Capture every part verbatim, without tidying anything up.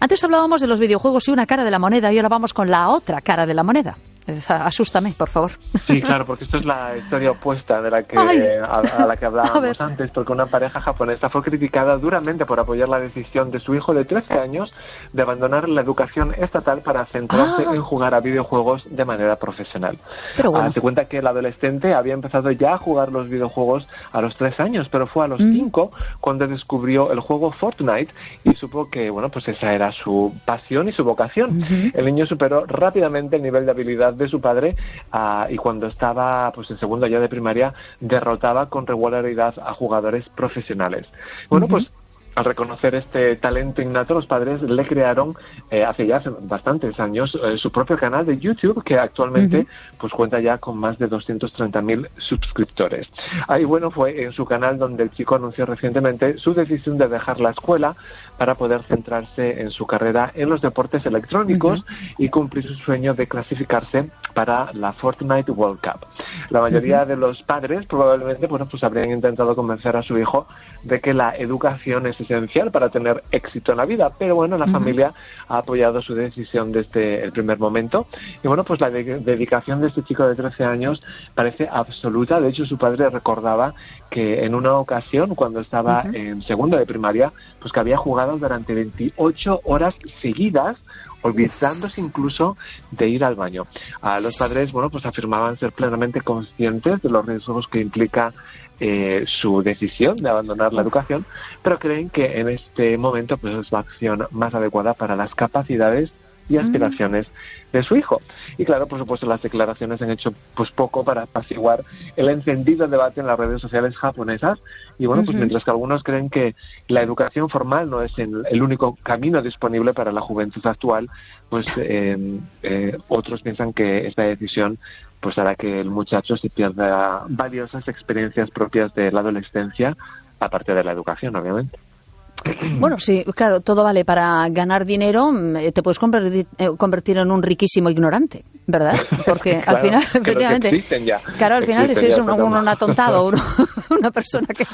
Antes hablábamos de los videojuegos y una cara de la moneda y ahora vamos con la otra cara de la moneda. Asústame, por favor. Sí, claro, porque esto es la historia opuesta de la que Ay. a, a la que hablábamos antes, porque una pareja japonesa fue criticada duramente por apoyar la decisión de su hijo de trece años de abandonar la educación estatal para centrarse ah. en jugar a videojuegos de manera profesional. Pero bueno. Ah, se cuenta que el adolescente había empezado ya a jugar los videojuegos a los tres años, pero fue a los mm. cinco cuando descubrió el juego Fortnite y supo que, bueno, pues esa era su pasión y su vocación. Uh-huh. El niño superó rápidamente el nivel de habilidad de su padre uh, y cuando estaba pues en segundo ya de primaria derrotaba con regularidad a jugadores profesionales. Bueno, uh-huh. pues al reconocer este talento innato, los padres le crearon eh, hace ya hace bastantes años eh, su propio canal de YouTube, que actualmente uh-huh. pues cuenta ya con más de doscientos treinta mil suscriptores. Ahí, bueno, fue en su canal donde el chico anunció recientemente su decisión de dejar la escuela para poder centrarse en su carrera en los deportes electrónicos uh-huh. y cumplir su sueño de clasificarse para la Fortnite World Cup. La mayoría uh-huh. de los padres probablemente, bueno, pues habrían intentado convencer a su hijo de que la educación es esencial para tener éxito en la vida, pero bueno, la uh-huh. familia ha apoyado su decisión desde el primer momento y bueno, pues la de- dedicación de este chico de trece años parece absoluta. De hecho, su padre recordaba que en una ocasión, cuando estaba uh-huh. en segundo de primaria, pues que había jugado durante veintiocho horas seguidas, olvidándose incluso de ir al baño. A los padres, bueno, pues afirmaban ser plenamente conscientes de los riesgos que implica eh, su decisión de abandonar la educación, pero creen que en este momento pues es la acción más adecuada para las capacidades y aspiraciones mm. de su hijo. Y claro, por supuesto, las declaraciones han hecho pues poco para apaciguar el encendido debate en las redes sociales japonesas. Y bueno, uh-huh. pues mientras que algunos creen que la educación formal no es el, el único camino disponible para la juventud actual, pues eh, eh, otros piensan que esta decisión pues hará que el muchacho se pierda valiosas experiencias propias de la adolescencia, aparte de la educación, obviamente. Bueno, sí, claro, todo vale para ganar dinero, te puedes convertir, eh, convertir en un riquísimo ignorante, ¿verdad? Porque claro, al final, efectivamente, ya. claro, al final si eres un, un, un atontado, uno, una persona que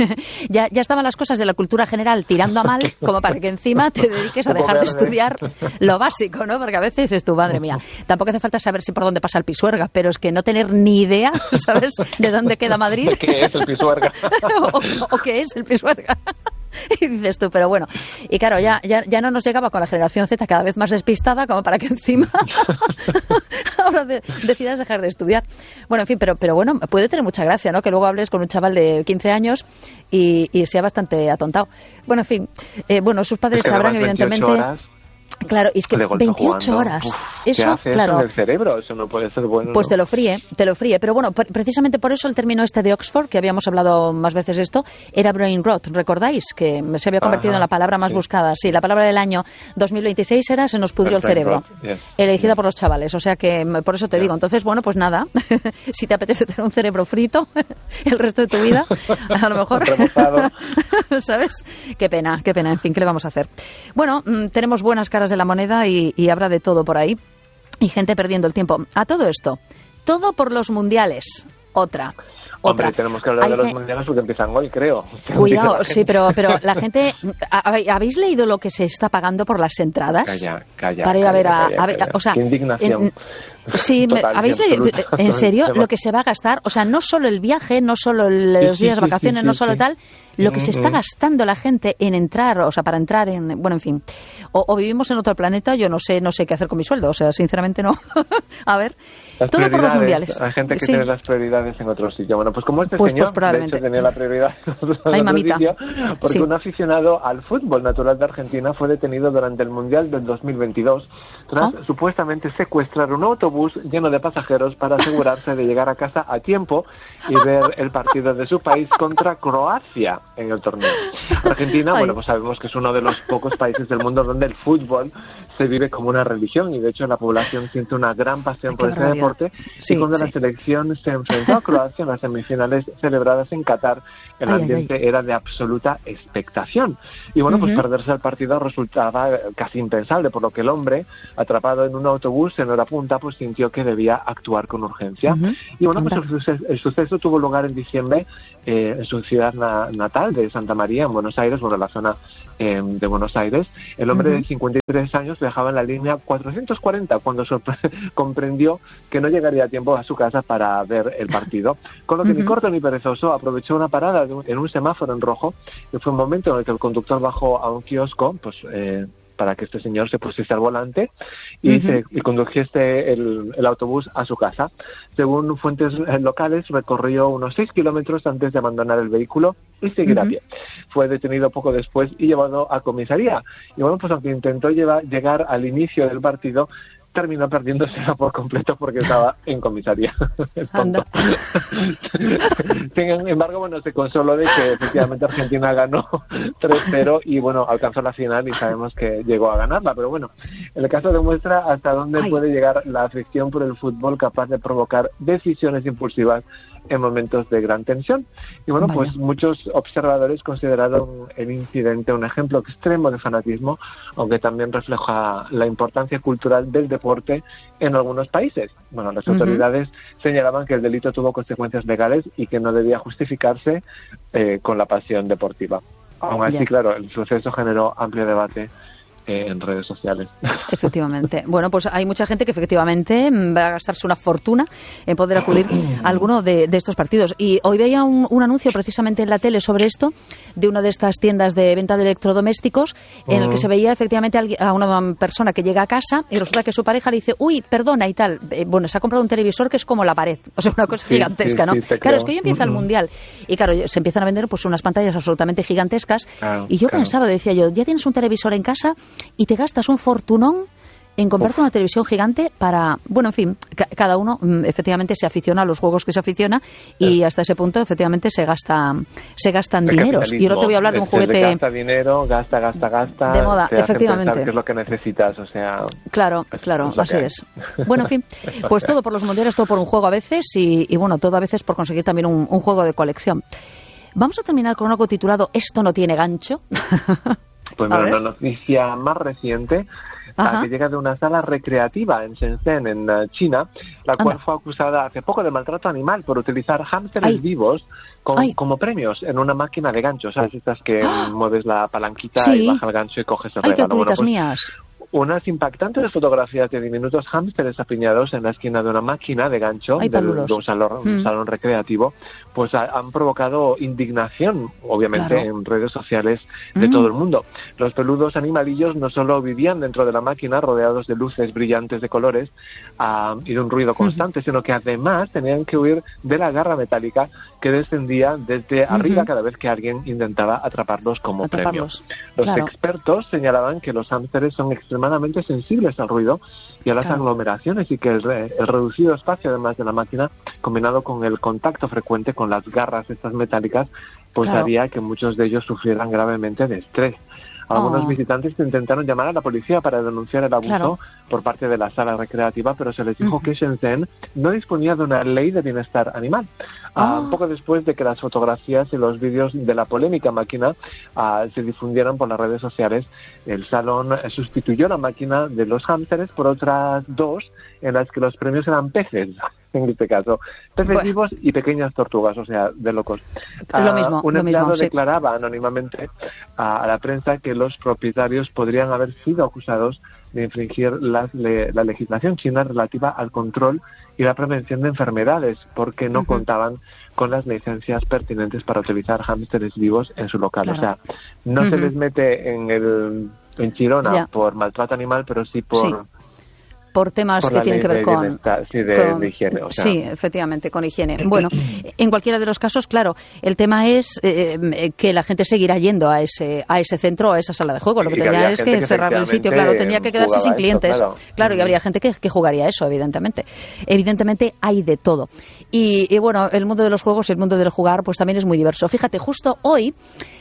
ya, ya estaban las cosas de la cultura general tirando a mal, como para que encima te dediques a dejar de estudiar lo básico, ¿no? Porque a veces dices tú, madre mía, tampoco hace falta saber si por dónde pasa el Pisuerga, pero es que no tener ni idea, ¿sabes?, de dónde queda Madrid. ¿De qué es el Pisuerga? o, o qué es el Pisuerga. Y dices tú, pero bueno, y claro, ya, ya, ya no nos llegaba con la generación Z cada vez más despistada como para que encima ahora de, decidas dejar de estudiar. Bueno, en fin, pero, pero bueno, puede tener mucha gracia, ¿no? Que luego hables con un chaval de quince años y, y sea bastante atontado. Bueno, en fin, eh, bueno, sus padres sabrán evidentemente... Horas. Claro, y es que veintiocho horas. Uf, eso, ¿qué hace claro. Eso en el cerebro? Eso no puede ser bueno. Pues ¿no? te lo fríe, te lo fríe. Pero bueno, precisamente por eso el término este de Oxford, que habíamos hablado más veces de esto, era brain rot. ¿Recordáis? Que se había convertido Ajá, en la palabra más sí. buscada. Sí, la palabra del año dos mil veintiséis era se nos pudrió el, el cerebro. Yes. Elegida yes. por los chavales. O sea que por eso te yes. digo. Entonces, bueno, pues nada. Si te apetece tener un cerebro frito el resto de tu vida, a lo mejor... ¿Sabes? Qué pena, qué pena. En fin, ¿qué le vamos a hacer? Bueno, mmm, tenemos buenas caras de la moneda y, y habrá de todo por ahí. Y gente perdiendo el tiempo. A todo esto, todo por los mundiales. Otra. Hombre, otra. tenemos que hablar Hay de los ge- mundiales porque empiezan hoy, creo. Cuidado, sí, pero, pero la gente... ¿Habéis leído lo que se está pagando por las entradas? Calla, calla. Para ir a ver a... Calla, a, ver, calla. O sea, Qué indignación. En, Sí, Total, ¿habéis leído? ¿En serio? Lo que se va a gastar, o sea, no solo el viaje, no solo los sí, días de sí, vacaciones, sí, sí, no solo sí. tal, lo que mm, se está mm. gastando la gente en entrar, o sea, para entrar en, bueno, en fin, o, o vivimos en otro planeta, yo no sé, no sé qué hacer con mi sueldo, o sea, sinceramente no. A ver, las todo por los mundiales. Hay gente que sí. tiene las prioridades en otro sitio. Bueno, pues como este pues, señor, pues de hecho, tenía la prioridad en otro Ay, mamita. sitio, porque sí. un aficionado al fútbol natural de Argentina fue detenido durante el Mundial del dos mil veintidós tras ¿Oh? supuestamente secuestrar un autobús lleno de pasajeros para asegurarse de llegar a casa a tiempo y ver el partido de su país contra Croacia en el torneo. Argentina, Ay. bueno, pues sabemos que es uno de los pocos países del mundo donde el fútbol se vive como una religión y de hecho la población siente una gran pasión Ay, por este deporte sí, y cuando sí. la selección se enfrentó a Croacia en las semifinales celebradas en Qatar, el ay, ambiente ay, ay. era de absoluta expectación y bueno, pues uh-huh. perderse el partido resultaba casi impensable, por lo que el hombre, atrapado en un autobús en hora punta, pues sintió que debía actuar con urgencia. Uh-huh. Y bueno, pues el suceso, el suceso tuvo lugar en diciembre eh, en su ciudad na- natal de Santa María, en Buenos Aires, bueno, la zona eh, de Buenos Aires. El hombre Uh-huh. de cincuenta y tres años viajaba en la línea cuatrocientos cuarenta cuando sorpre- comprendió que no llegaría a tiempo a su casa para ver el partido. Con lo que uh-huh. ni corto ni perezoso aprovechó una parada de un, en un semáforo en rojo, y fue un momento en el que el conductor bajó a un kiosco, pues eh, para que este señor se pusiese al volante y, uh-huh. se, y condujese el, el autobús a su casa. Según fuentes locales, recorrió unos seis kilómetros antes de abandonar el vehículo y seguir uh-huh. a pie. Fue detenido poco después y llevado a comisaría. Y bueno, pues aunque intentó llevar, llegar al inicio del partido, terminó perdiéndosela por completo porque estaba en comisaría. Tonto. Sin embargo, bueno, se consoló de que efectivamente Argentina ganó tres cero y bueno, alcanzó la final y sabemos que llegó a ganarla. Pero bueno, el caso demuestra hasta dónde Ay. puede llegar la afición por el fútbol, capaz de provocar decisiones impulsivas en momentos de gran tensión. Y bueno, Vaya. pues muchos observadores consideraron el incidente un ejemplo extremo de fanatismo, aunque también refleja la importancia cultural del deporte en algunos países. Bueno, las autoridades uh-huh. señalaban que el delito tuvo consecuencias legales y que no debía justificarse eh, con la pasión deportiva. Aún así, yeah. claro, el suceso generó amplio debate en redes sociales. Efectivamente. Bueno, pues hay mucha gente que efectivamente va a gastarse una fortuna en poder acudir a alguno de, de estos partidos. Y hoy veía un, un anuncio precisamente en la tele sobre esto, de una de estas tiendas de venta de electrodomésticos, en uh-huh. el que se veía efectivamente a una persona que llega a casa y resulta que su pareja le dice, uy, perdona y tal. Eh, bueno, se ha comprado un televisor que es como la pared. O sea, una cosa sí, gigantesca, sí, ¿no? Sí, claro, es que hoy empieza uh-huh. el Mundial. Y claro, se empiezan a vender pues unas pantallas absolutamente gigantescas. Claro, y yo claro. pensaba, decía yo, ya tienes un televisor en casa y te gastas un fortunón en comprarte Uf. una televisión gigante para... Bueno, en fin, ca- cada uno efectivamente se aficiona a los juegos que se aficiona y sí. hasta ese punto efectivamente se gasta se gastan el dineros. Y ahora te voy a hablar de un juguete... Gasta dinero, gasta, gasta, gasta... De moda, te efectivamente. Que es lo que necesitas, o sea... Claro, es, claro, es así es. Bueno, en fin, pues todo por los mundiales, todo por un juego a veces y, y bueno, todo a veces por conseguir también un, un juego de colección. Vamos a terminar con algo titulado Esto no tiene gancho. Pues bueno, una noticia más reciente uh, que llega de una sala recreativa en Shenzhen, en uh, China, la Anda. cual fue acusada hace poco de maltrato animal por utilizar hámsteres Ay. vivos con, como premios en una máquina de ganchos. ¿Sabes? Estas que ¡Ah! mueves la palanquita ¿Sí? y baja el gancho y coges el Ay, regalo. Qué bueno, pues, mías. Unas impactantes fotografías de diminutos hámsteres apiñados en la esquina de una máquina de gancho Ay, del, de un salón, mm. un salón recreativo, pues ha, han provocado indignación, obviamente, claro. en redes sociales de mm. todo el mundo. Los peludos animalillos no solo vivían dentro de la máquina rodeados de luces brillantes de colores uh, y de un ruido constante, mm. sino que además tenían que huir de la garra metálica que descendía desde mm-hmm. arriba cada vez que alguien intentaba atraparlos como atraparlos. premio. Los claro. expertos señalaban que los hámsteres son extremadamente extremadamente sensibles al ruido y a las claro. aglomeraciones y que el, re, el reducido espacio además de la máquina combinado con el contacto frecuente con las garras estas metálicas pues claro. haría que muchos de ellos sufrieran gravemente de estrés. Algunos oh. visitantes intentaron llamar a la policía para denunciar el abuso claro. por parte de la sala recreativa, pero se les dijo uh-huh. que Shenzhen no disponía de una ley de bienestar animal. Oh. Uh, poco después de que las fotografías y los vídeos de la polémica máquina uh, se difundieran por las redes sociales, el salón sustituyó la máquina de los hámsteres por otras dos en las que los premios eran peces. En este caso, peces bueno. vivos y pequeñas tortugas, o sea, de locos. Lo mismo, uh, un lo empleado mismo, sí. declaraba anónimamente a, a la prensa que los propietarios podrían haber sido acusados de infringir las, le, la legislación china relativa al control y la prevención de enfermedades, porque no uh-huh. contaban con las licencias pertinentes para utilizar hámsteres vivos en su local. Claro. O sea, no uh-huh. se les mete en el en Chirona yeah. por maltrato animal, pero sí por... Sí. por temas por que tienen que ver con, sí, de, con de higiene. O sea. Sí, efectivamente, con higiene. Bueno, en cualquiera de los casos, claro, el tema es eh, que la gente seguirá yendo a ese a ese centro, a esa sala de juego. Lo que tendría es que, que cerrar el sitio, claro, tendría que quedarse sin clientes. Esto, claro. claro, y habría gente que, que jugaría eso, evidentemente. Evidentemente hay de todo. Y, y bueno, el mundo de los juegos y el mundo del jugar, pues también es muy diverso. Fíjate, justo hoy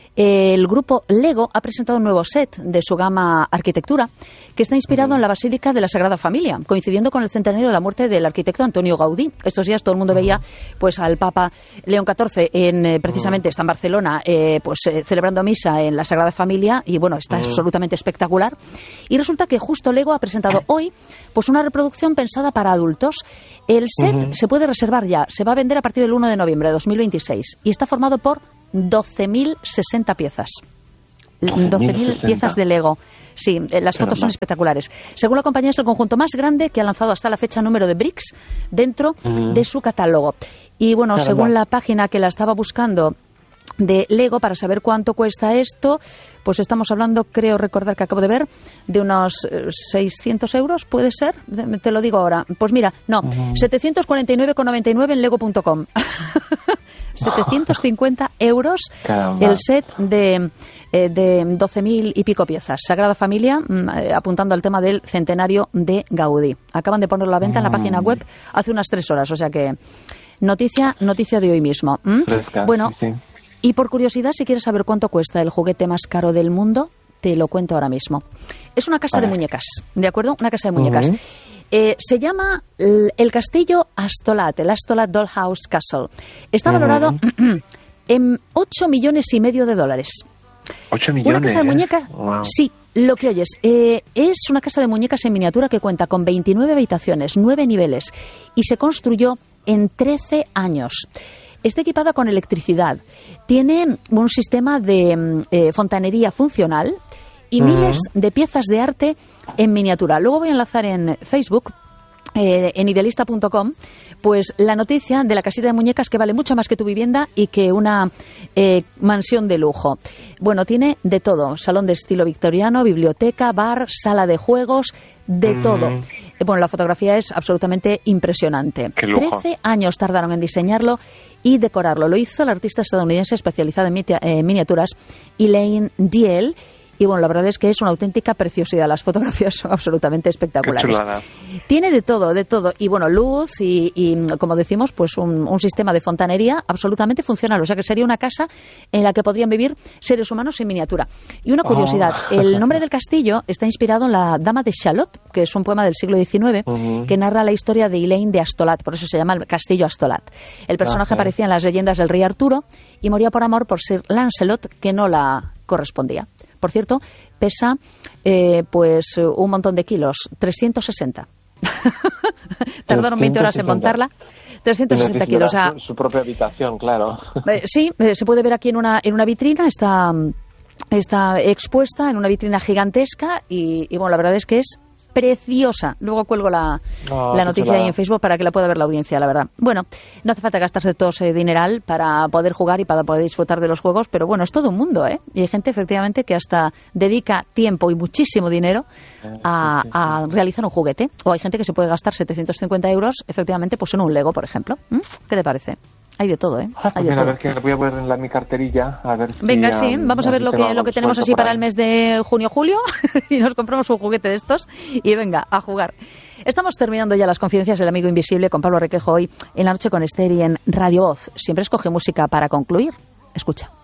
el grupo Lego ha presentado un nuevo set de su gama Arquitectura que está inspirado uh-huh. en la Basílica de la Sagrada Familia, coincidiendo con el centenario de la muerte del arquitecto Antonio Gaudí. Estos días todo el mundo uh-huh. veía pues al Papa León catorce en, eh, precisamente uh-huh. está en Barcelona eh, pues eh, celebrando misa en la Sagrada Familia y bueno, está uh-huh. absolutamente espectacular. Y resulta que justo Lego ha presentado hoy pues una reproducción pensada para adultos. El set uh-huh. se puede reservar ya, se va a vender a partir del uno de noviembre de dos mil veintiséis y está formado por doce mil sesenta piezas. doce mil piezas de Lego. Sí, eh, las fotos son espectaculares. Según la compañía, es el conjunto más grande que ha lanzado hasta la fecha número de bricks dentro uh-huh. de su catálogo. Y bueno, Caramba. según la página que la estaba buscando de Lego, para saber cuánto cuesta esto, pues estamos hablando, creo recordar que acabo de ver, de unos seiscientos euros, ¿puede ser? Te lo digo ahora. Pues mira, no, uh-huh. setecientos cuarenta y nueve con noventa y nueve en lego punto com. setecientos cincuenta euros Caramba. el set de, eh, de doce mil y pico piezas. Sagrada Familia, eh, apuntando al tema del centenario de Gaudí. Acaban de ponerlo a la venta mm. en la página web hace unas tres horas, o sea que noticia, noticia de hoy mismo. ¿Mm? Fresca, bueno, sí, sí. Y por curiosidad, si quieres saber cuánto cuesta el juguete más caro del mundo, te lo cuento ahora mismo. Es una casa vale. de muñecas, ¿de acuerdo? Una casa de muñecas. Uh-huh. Eh, se llama el, el Castillo Astolat, el Astolat Dollhouse Castle. Está valorado uh-huh. en ocho millones y medio de dólares. ¿ocho millones? ¿Una casa de muñecas? ¿eh? Wow. Sí, lo que oyes. Eh, es una casa de muñecas en miniatura que cuenta con veintinueve habitaciones, nueve niveles, y se construyó en trece años. Está equipada con electricidad, tiene un sistema de eh, fontanería funcional y uh-huh. miles de piezas de arte en miniatura. Luego voy a enlazar en Facebook, eh, en idealista punto com, pues la noticia de la casita de muñecas que vale mucho más que tu vivienda y que una eh, mansión de lujo. Bueno, tiene de todo, salón de estilo victoriano, biblioteca, bar, sala de juegos, de mm. todo. Bueno, la fotografía es absolutamente impresionante. trece años tardaron en diseñarlo y decorarlo. Lo hizo la artista estadounidense especializada en eh, miniaturas, Elaine Diel. Y bueno, la verdad es que es una auténtica preciosidad. Las fotografías son absolutamente espectaculares. Tiene de todo, de todo. Y bueno, luz y, y como decimos, pues un, un sistema de fontanería absolutamente funcional. O sea que sería una casa en la que podrían vivir seres humanos en miniatura. Y una curiosidad, oh. el nombre del castillo está inspirado en La Dama de Shalott, que es un poema del siglo diecinueve, uh-huh. que narra la historia de Elaine de Astolat. Por eso se llama el Castillo Astolat. El personaje okay. aparecía en las leyendas del rey Arturo y moría por amor por Sir Lancelot, que no la correspondía. Por cierto, pesa eh, pues un montón de kilos, trescientos sesenta. Tardaron veinte horas en montarla. trescientos sesenta kilos. O sea, su propia habitación, claro. Eh, sí, eh, se puede ver aquí en una en una vitrina, está, está expuesta en una vitrina gigantesca y, y bueno, la verdad es que es preciosa. Luego cuelgo la, oh, la noticia ahí en Facebook para que la pueda ver la audiencia, la verdad. Bueno, no hace falta gastarse todo ese dineral para poder jugar y para poder disfrutar de los juegos, pero bueno, es todo un mundo, ¿eh? Y hay gente, efectivamente, que hasta dedica tiempo y muchísimo dinero a, a realizar un juguete. O hay gente que se puede gastar setecientos cincuenta euros, efectivamente, pues en un Lego, por ejemplo. ¿Mm? ¿Qué te parece? Hay de todo, ¿eh? Ah, pues Hay de mira, todo. a ver, que voy a poner en la, mi carterilla. A ver si, Venga, sí, um, vamos a ver lo que, lo que tenemos así para el mes de junio-julio y nos compramos un juguete de estos y venga, a jugar. Estamos terminando ya las confidencias del amigo invisible con Pablo Requejo hoy en La Noche con Esther y en Radio Voz. Siempre escoge música para concluir. Escucha.